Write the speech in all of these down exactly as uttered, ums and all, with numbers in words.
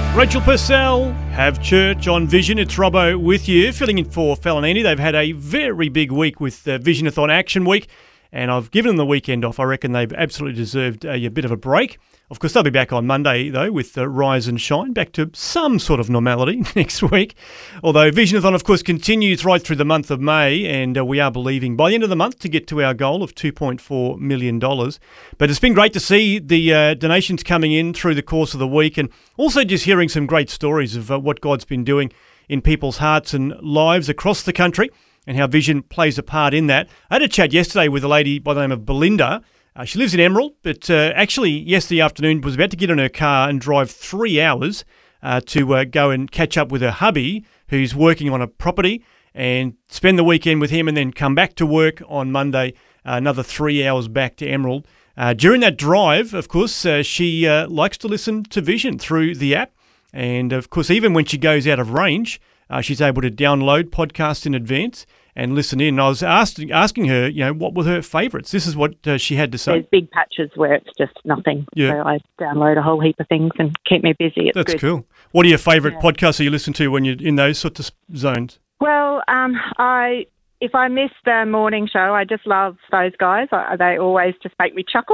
Rachel Purcell, Have Church on Vision. It's Robbo with you, filling in for Fel and Andy. They've had a very big week with uh, Visionathon Action Week, and I've given them the weekend off. I reckon they've absolutely deserved a, a bit of a break. Of course, they'll be back on Monday, though, with uh, Rise and Shine, back to some sort of normality next week. Although Visionathon, of course, continues right through the month of May, and uh, we are believing by the end of the month to get to our goal of two point four million dollars. But it's been great to see the uh, donations coming in through the course of the week, and also just hearing some great stories of uh, what God's been doing in people's hearts and lives across the country, and how Vision plays a part in that. I had a chat yesterday with a lady by the name of Belinda. Uh, she lives in Emerald, but uh, actually yesterday afternoon was about to get in her car and drive three hours uh, to uh, go and catch up with her hubby, who's working on a property, and spend the weekend with him and then come back to work on Monday, uh, another three hours back to Emerald. Uh, during that drive, of course, uh, she uh, likes to listen to Vision through the app. And, of course, even when she goes out of range, uh, she's able to download podcasts in advance and listen in. I was asked, asking her, you know, what were her favourites? This is what uh, she had to say. There's big patches where it's just nothing. Yeah. So I download a whole heap of things and keep me busy. It's That's good. cool. What are your favourite Yeah. podcasts that you listen to when you're in those sorts of zones? Well, um, I if I miss the morning show, I just love those guys. I, they always just make me chuckle.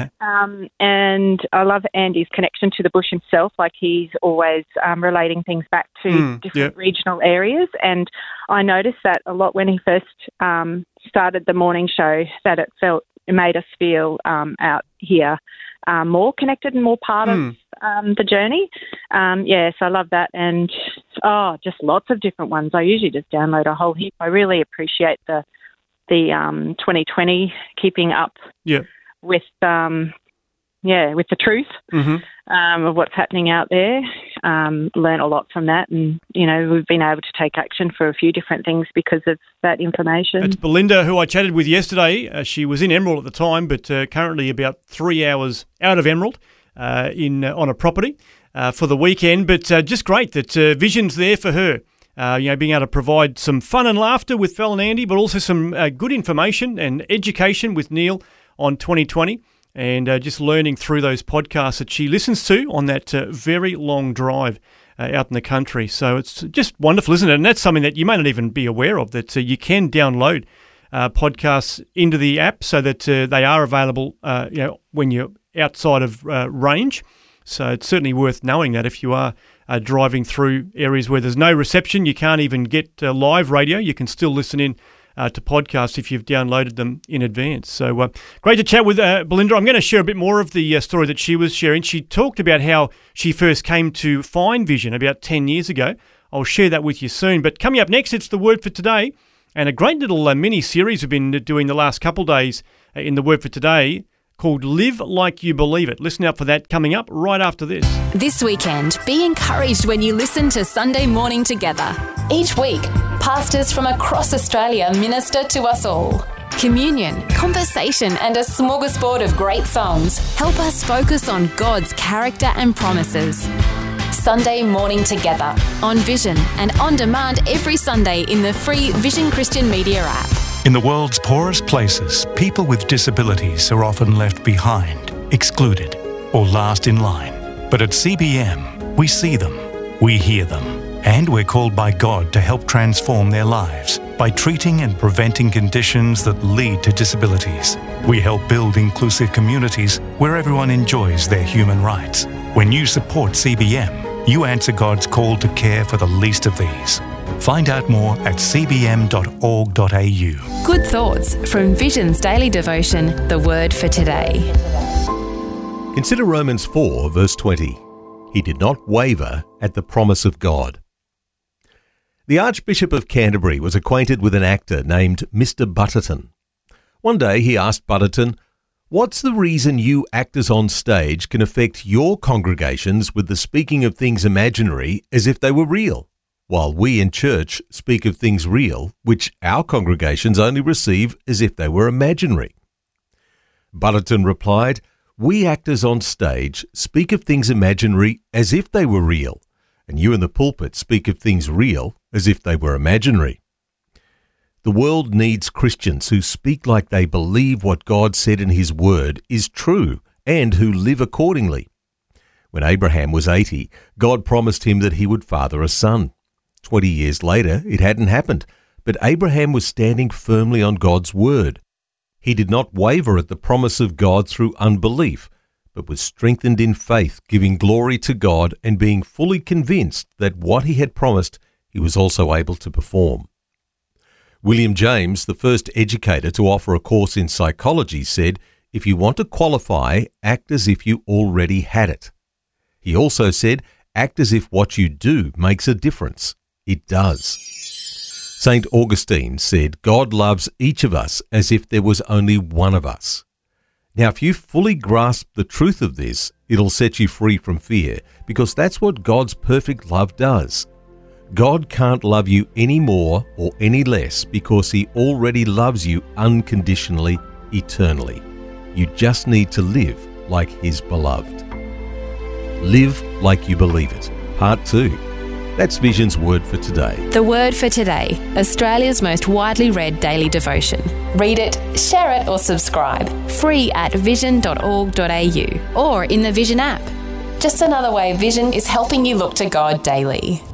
um, and I love Andy's connection to the bush himself. Like he's always um, relating things back to Mm, different yep. regional areas. And I noticed that a lot when he first um, started the morning show, that it felt it made us feel um, out here um, more connected and more part Mm. of um, the journey. Um, yes, I love that. And, oh, just lots of different ones. I usually just download a whole heap. I really appreciate the the um, twenty twenty keeping up Yeah. with, um, yeah, with the truth Mm-hmm. um, of what's happening out there. Um, learn a lot from that. And, you know, we've been able to take action for a few different things because of that information. It's Belinda, who I chatted with yesterday. Uh, she was in Emerald at the time, but uh, currently about three hours out of Emerald uh, in uh, on a property uh, for the weekend. But uh, just great that uh, Vision's there for her. Uh, you know, being able to provide some fun and laughter with Fel and Andy, but also some uh, good information and education with Neil on twenty twenty. And uh, just learning through those podcasts that she listens to on that uh, very long drive uh, out in the country. So it's just wonderful, isn't it? And that's something that you may not even be aware of, that uh, you can download uh, podcasts into the app so that uh, they are available uh, you know, when you're outside of uh, range. So it's certainly worth knowing that if you are uh, driving through areas where there's no reception, you can't even get uh, live radio, you can still listen in Uh, to podcasts if you've downloaded them in advance. So uh, great to chat with uh, Belinda. I'm going to share a bit more of the uh, story that she was sharing. She talked about how she first came to find Vision about ten years ago. I'll share that with you soon. But coming up next, it's the Word for Today, and a great little uh, mini-series we've been doing the last couple of days uh, in the Word for Today called Live Like You Believe It. Listen out for that coming up right after this. This weekend, be encouraged when you listen to Sunday Morning Together. Each week, pastors from across Australia minister to us all. Communion, conversation and a smorgasbord of great songs help us focus on God's character and promises. Sunday Morning Together on Vision and on demand every Sunday in the free Vision Christian Media app. In the world's poorest places, people with disabilities are often left behind, excluded, or last in line. But at C B M, we see them, we hear them, and we're called by God to help transform their lives by treating and preventing conditions that lead to disabilities. We help build inclusive communities where everyone enjoys their human rights. When you support C B M, you answer God's call to care for the least of these. Find out more at c b m dot org dot a u. Good thoughts from Vision's daily devotion, The Word for Today. Consider Romans four, verse twenty. He did not waver at the promise of God. The Archbishop of Canterbury was acquainted with an actor named Mister Butterton. One day he asked Butterton, "What's the reason you actors on stage can affect your congregations with the speaking of things imaginary as if they were real, while we in church speak of things real which our congregations only receive as if they were imaginary?" Butterton replied, "We actors on stage speak of things imaginary as if they were real, and you in the pulpit speak of things real as if they were imaginary." The world needs Christians who speak like they believe what God said in His Word is true and who live accordingly. When Abraham was eighty, God promised him that he would father a son. Twenty years later, it hadn't happened, but Abraham was standing firmly on God's word. He did not waver at the promise of God through unbelief, but was strengthened in faith, giving glory to God and being fully convinced that what he had promised he was also able to perform. William James, the first educator to offer a course in psychology, said, "If you want to qualify, act as if you already had it." He also said, "Act as if what you do makes a difference." It does. Saint Augustine said, "God loves each of us as if there was only one of us." Now, if you fully grasp the truth of this, it'll set you free from fear, because that's what God's perfect love does. God can't love you any more or any less because he already loves you unconditionally, eternally. You just need to live like his beloved. Live like you believe it. Part two. That's Vision's Word for Today. The Word for Today, Australia's most widely read daily devotion. Read it, share it or subscribe. Free at vision dot org dot a u or in the Vision app. Just another way Vision is helping you look to God daily.